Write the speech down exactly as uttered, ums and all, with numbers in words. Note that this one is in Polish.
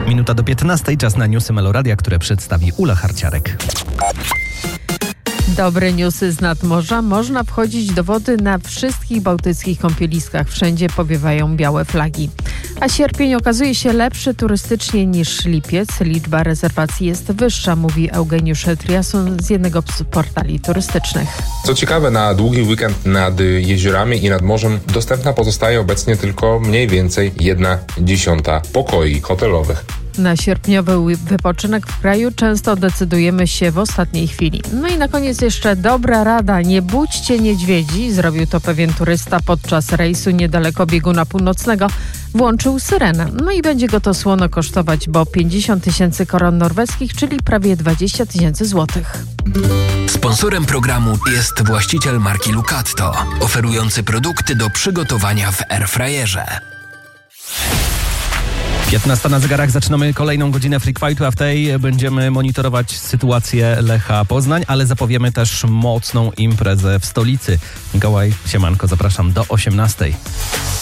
Minuta do piętnastej, czas na newsy Meloradia, które przedstawi Ula Harciarek. Dobre newsy z nadmorza. Można wchodzić do wody na wszystkich bałtyckich kąpieliskach. Wszędzie powiewają białe flagi. A sierpień okazuje się lepszy turystycznie niż lipiec. Liczba rezerwacji jest wyższa, mówi Eugeniusz Triason z jednego z portali turystycznych. Co ciekawe, na długi weekend nad jeziorami i nad morzem dostępna pozostaje obecnie tylko mniej więcej jedna dziesiąta pokoi hotelowych. Na sierpniowy wypoczynek w kraju często decydujemy się w ostatniej chwili. No i na koniec jeszcze dobra rada. Nie budźcie niedźwiedzi. Zrobił to pewien turysta podczas rejsu niedaleko bieguna północnego. Włączył syrenę. No i będzie go to słono kosztować, bo pięćdziesiąt tysięcy koron norweskich, czyli prawie dwadzieścia tysięcy złotych. Sponsorem programu jest właściciel marki Lucatto, oferujący produkty do przygotowania w airfryerze. piętnasta na zegarach, zaczynamy kolejną godzinę Freak Fightu, a w tej będziemy monitorować sytuację Lecha Poznań, ale zapowiemy też mocną imprezę w stolicy. Mikołaj, siemanko, zapraszam do osiemnastej.